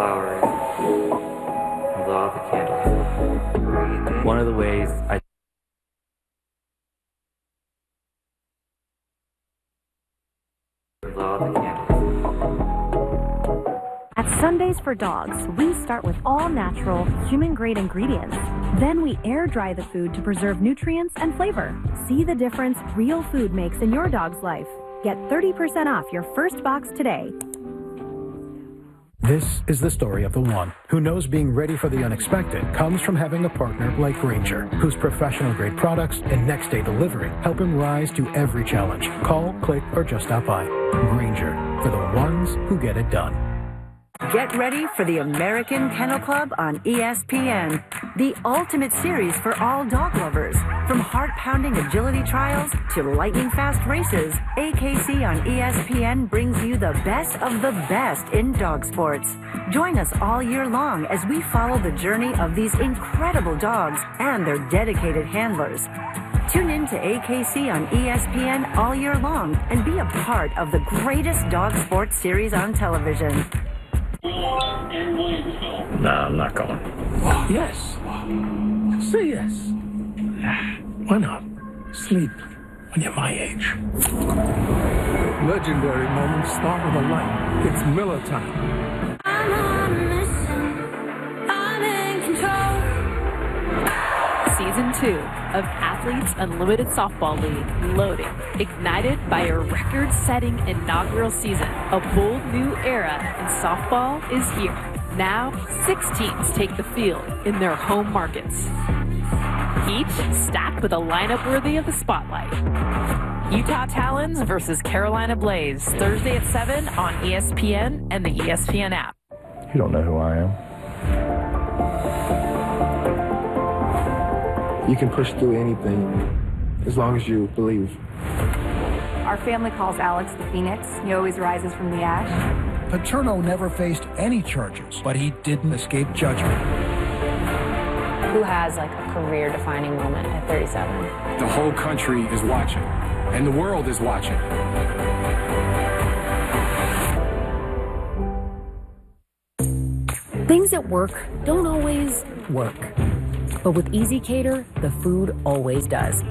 flowers with all the candles. One of the ways I with all the candles. At Sundays for Dogs, we start with all natural, human-grade ingredients. Then we air dry the food to preserve nutrients and flavor. See the difference real food makes in your dog's life. Get 30% off your first box today. This is the story of the one who knows being ready for the unexpected comes from having a partner like Grainger, whose professional-grade products and next-day delivery help him rise to every challenge. Call, click, or just stop by. Grainger, for the ones who get it done. Get ready for the American Kennel Club on ESPN, the ultimate series for all dog lovers. From heart-pounding agility trials to lightning-fast races, AKC on ESPN brings you the best of the best in dog sports. Join us all year long as we follow the journey of these incredible dogs and their dedicated handlers. Tune in to AKC on ESPN all year long and be a part of the greatest dog sports series on television. No, I'm not going. Yes. Say yes. Why not? Sleep when you're my age. Legendary moments start with a light. It's Miller time. I'm on a mission. I'm in control. Season 2 of Athletes Unlimited Softball League loading, ignited by a record-setting inaugural season. A bold new era in softball is here. Now, 6 teams take the field in their home markets, each stacked with a lineup worthy of the spotlight. Utah Talons versus Carolina Blaze, Thursday at 7 on ESPN and the ESPN app. You don't know who I am. You can push through anything as long as you believe. Our family calls Alex the Phoenix. He always rises from the ash. Paterno never faced any charges, but he didn't escape judgment. Who has like a career-defining moment at 37? The whole country is watching, and the world is watching. Things at work don't always work. But with EasyCater, the food always does.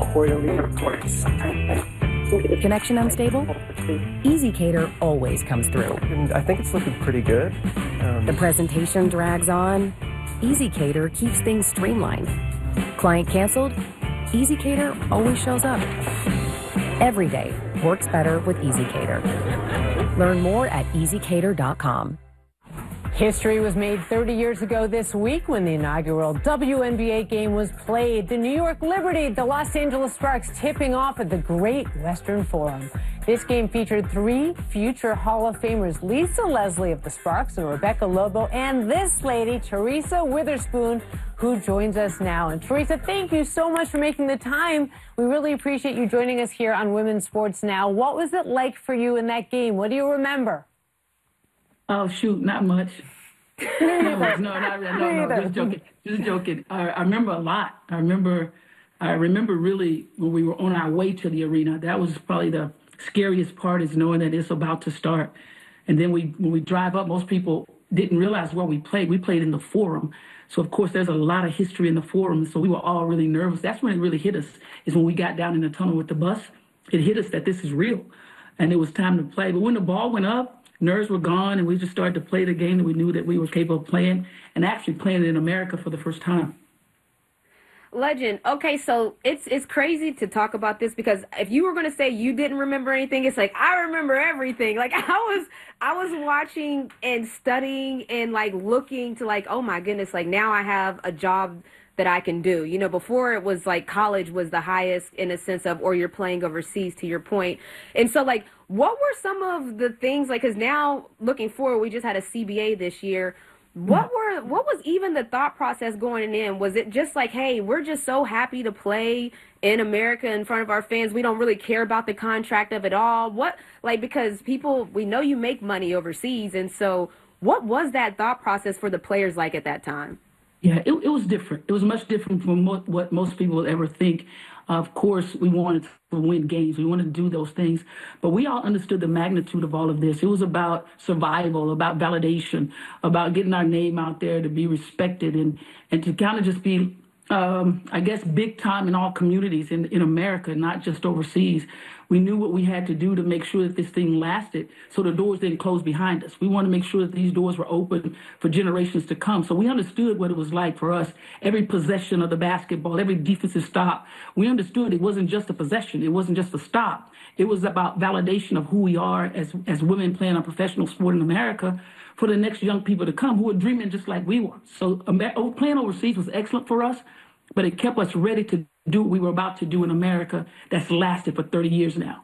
Connection unstable? EasyCater always comes through. I think it's looking pretty good. The presentation drags on. EasyCater keeps things streamlined. Client canceled? EasyCater always shows up. Every day works better with EasyCater. Learn more at easycater.com. History was made 30 years ago this week when the inaugural WNBA game was played. The New York Liberty, the Los Angeles Sparks tipping off at the Great Western Forum. This game featured 3 future Hall of Famers, Lisa Leslie of the Sparks and Rebecca Lobo, and this lady, Teresa Witherspoon, who joins us now. And Teresa, thank you so much for making the time. We really appreciate you joining us here on Women's Sports Now. What was it like for you in that game? What do you remember? Oh, shoot, not much. No, just joking. I remember a lot. I remember really when we were on our way to the arena. That was probably the scariest part, is knowing that it's about to start. And then when we drive up, most people didn't realize where we played. We played in the Forum. So, of course, there's a lot of history in the Forum. So we were all really nervous. That's when it really hit us, is when we got down in the tunnel with the bus. It hit us that this is real. And it was time to play. But when the ball went up, nerves were gone, and we just started to play the game that we knew that we were capable of playing, and actually playing it in America for the first time. Legend. Okay, so it's crazy to talk about this, because if you were going to say you didn't remember anything, it's like I remember everything. Like I was watching and studying and like looking to like, oh my goodness, like now I have a job that I can do. You know, before it was like college was the highest in a sense of, or you're playing overseas, to your point. And so like, what were some of the things, like, because now looking forward, we just had a CBA this year. What was even the thought process going in? Was it just like, hey, we're just so happy to play in America in front of our fans. We don't really care about the contract of it all. What, like, because people, we know you make money overseas. And so what was that thought process for the players like at that time? Yeah, it was different. It was much different from what most people would ever think. Of course, we wanted to win games. We wanted to do those things. But we all understood the magnitude of all of this. It was about survival, about validation, about getting our name out there to be respected and to kind of just be, I guess, big time in all communities in America, not just overseas. We knew what we had to do to make sure that this thing lasted so the doors didn't close behind us. We wanted to make sure that these doors were open for generations to come. So we understood what it was like for us. Every possession of the basketball, every defensive stop, we understood it wasn't just a possession. It wasn't just a stop. It was about validation of who we are as women playing a professional sport in America for the next young people to come who are dreaming just like we were. So playing overseas was excellent for us, but it kept us ready to do what we were about to do in America that's lasted for 30 years now.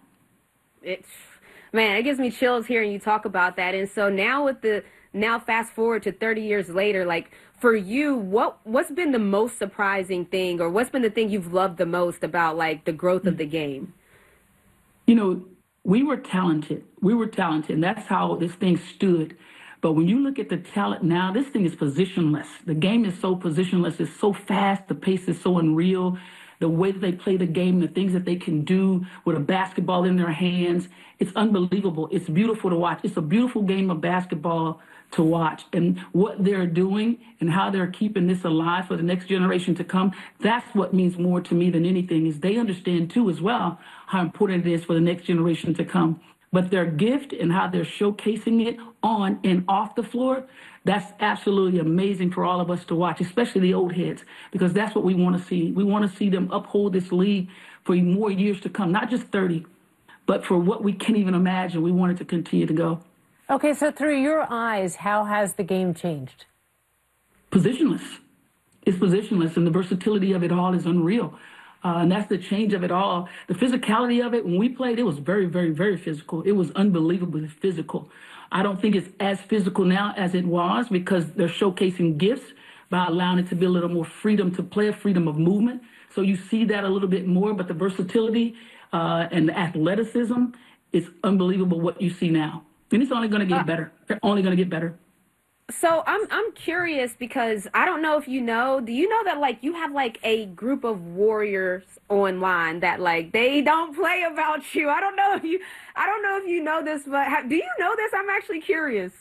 Man, it gives me chills hearing you talk about that. And so now fast forward to 30 years later, like for you, what's been the most surprising thing, or what's been the thing you've loved the most about like the growth of the game? You know, we were talented, and that's how this thing stood. But when you look at the talent now, this thing is positionless. The game is so positionless. It's so fast. The pace is so unreal. The way that they play the game, the things that they can do with a basketball in their hands, it's unbelievable. It's beautiful to watch. It's a beautiful game of basketball to watch. And what they're doing and how they're keeping this alive for the next generation to come, that's what means more to me than anything, is they understand, too, as well, how important it is for the next generation to come. But their gift and how they're showcasing it on and off the floor, that's absolutely amazing for all of us to watch, especially the old heads, because that's what we want to see. We want to see them uphold this league for more years to come, not just 30, but for what we can't even imagine. We want it to continue to go. Okay, so through your eyes, how has the game changed? Positionless. It's positionless, and the versatility of it all is unreal. And that's the change of it all. The physicality of it, when we played, it was very, very, very physical. It was unbelievably physical. I don't think it's as physical now as it was because they're showcasing gifts by allowing it to be a little more freedom to play, freedom of movement. So you see that a little bit more, but the versatility and the athleticism, it's unbelievable what you see now. And it's only going to get better. They're only going to get better. So I'm curious because I don't know if you know. Do you know that like you have like a group of warriors online that like they don't play about you? I don't know if you know this, but do you know this? I'm actually curious.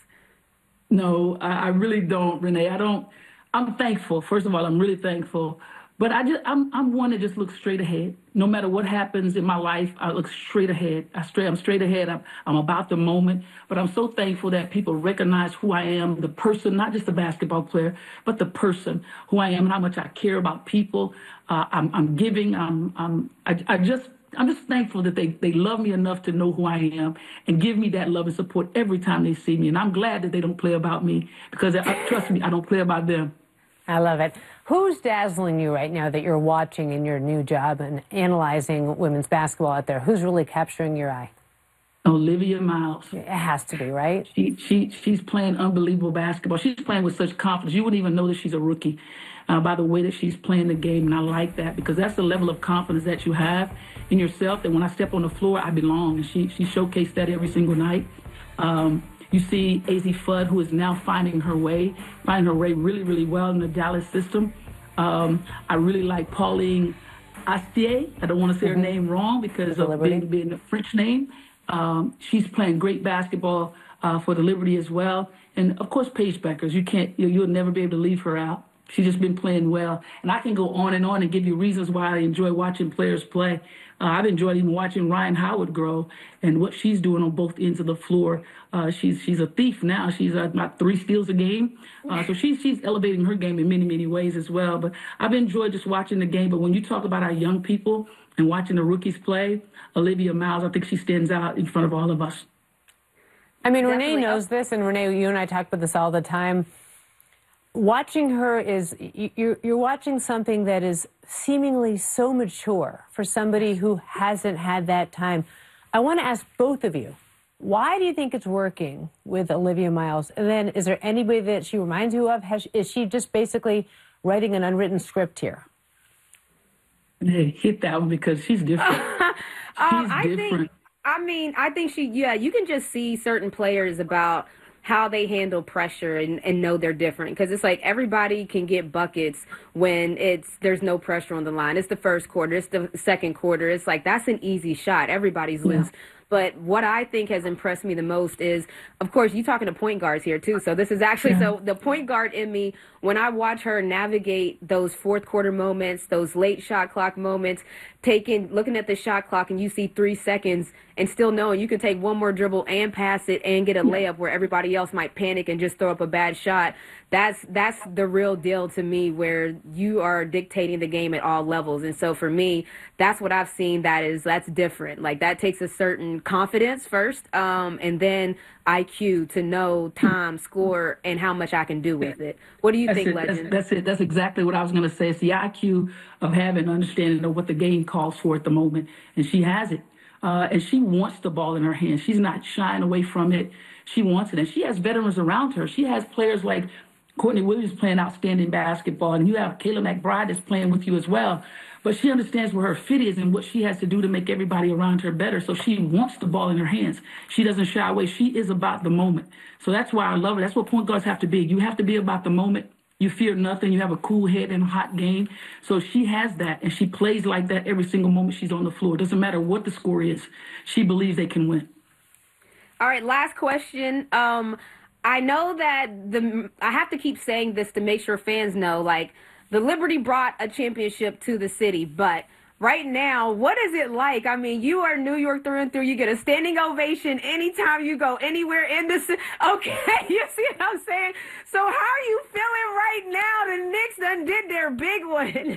No, I really don't, Renee. I'm thankful. First of all, I'm really thankful. But I'm one that just looks straight ahead. No matter what happens in my life, I look straight ahead. I'm straight ahead. I'm about the moment. But I'm so thankful that people recognize who I am, the person, not just the basketball player, but the person, who I am, and how much I care about people. I'm giving. I'm just thankful that they love me enough to know who I am and give me that love and support every time they see me. And I'm glad that they don't play about me because, trust me, I don't play about them. I love it. Who's dazzling you right now that you're watching in your new job and analyzing women's basketball out there? Who's really capturing your eye? Olivia Miles. It has to be, right? She's playing unbelievable basketball. She's playing with such confidence. You wouldn't even know that she's a rookie by the way that she's playing the game, and I like that because that's the level of confidence that you have in yourself, that when I step on the floor, I belong, and she showcased that every single night. You see Azzi Fudd, who is now finding her way really, really well in the Dallas system. I really like Pauline Astier. I don't want to say her name wrong because of being a French name. She's playing great basketball for the Liberty as well. And, of course, Paige Beckers. You'll never be able to leave her out. She's just been playing well. And I can go on and give you reasons why I enjoy watching players play. I've enjoyed even watching Ryan Howard grow and what she's doing on both ends of the floor. She's a thief now. She's about 3 steals a game. So she's elevating her game in many, many ways as well. But I've enjoyed just watching the game. But when you talk about our young people and watching the rookies play, Olivia Miles, I think she stands out in front of all of us. I mean, Renee knows this, and Renee, you and I talk about this all the time. Watching her you're watching something that is seemingly so mature for somebody who hasn't had that time. I want to ask both of you, why do you think it's working with Olivia Miles? And then is there anybody that she reminds you of? Is she just basically writing an unwritten script here? Hey, hit that one because she's different. She's different. I think you can just see certain players about how they handle pressure and know they're different. Because it's like everybody can get buckets when there's no pressure on the line. It's the first quarter. It's the second quarter. It's like that's an easy shot. Everybody's loose. But what I think has impressed me the most is, of course, you're talking to point guards here, too. So this is actually, so the point guard in me, when I watch her navigate those fourth quarter moments, those late shot clock moments, looking at the shot clock and you see 3 seconds and still knowing you can take one more dribble and pass it and get a layup where everybody else might panic and just throw up a bad shot. That's the real deal to me, where you are dictating the game at all levels. And so for me, that's what I've seen that's different. Like that takes a certain confidence first, and then IQ to know time, score, and how much I can do with it. What do you think, Legend? That's it. That's exactly what I was going to say. It's the IQ of having understanding of what the game calls for at the moment, and she has it. And she wants the ball in her hands. She's not shying away from it. She wants it, and she has veterans around her. She has players like Courtney Williams playing outstanding basketball, and you have Kayla McBride that's playing with you as well. But she understands where her fit is and what she has to do to make everybody around her better. So she wants the ball in her hands. She doesn't shy away. She is about the moment. So that's why I love her. That's what point guards have to be. You have to be about the moment. You fear nothing. You have a cool head in a hot game. So she has that, and she plays like that every single moment she's on the floor. It doesn't matter what the score is. She believes they can win. All right, last question. I know that I have to keep saying this to make sure fans know, like, the Liberty brought a championship to the city, but right now, what is it like? I mean, you are New York through and through. You get a standing ovation anytime you go anywhere in the city. Okay, you see what I'm saying? So how are you feeling right now? The Knicks done did their big one.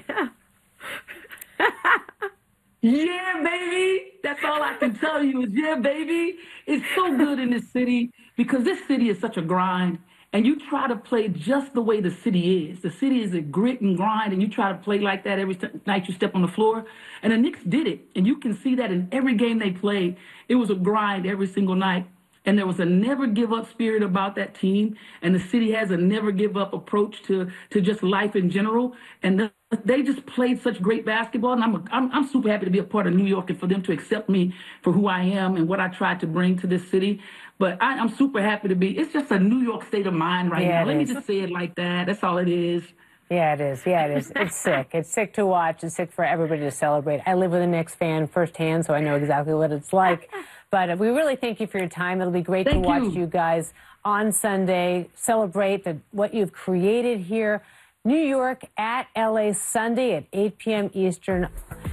Yeah, baby. That's all I can tell you is, yeah, baby. It's so good in this city because this city is such a grind. And you try to play just the way the city is. The city is a grit and grind, and you try to play like that every night you step on the floor. And the Knicks did it. And you can see that in every game they played. It was a grind every single night. And there was a never-give-up spirit about that team. And the city has a never-give-up approach to just life in general. And they just played such great basketball. And I'm super happy to be a part of New York and for them to accept me for who I am and what I tried to bring to this city. But I'm super happy to be. It's just a New York state of mind right now. Let me just say it like that. That's all it is. Yeah, it is. Yeah, it is. It's sick. It's sick to watch. It's sick for everybody to celebrate. I live with a Knicks fan firsthand, so I know exactly what it's like. But we really thank you for your time. It'll be great to watch you guys on Sunday celebrate what you've created here. New York at LA Sunday at 8 p.m. Eastern.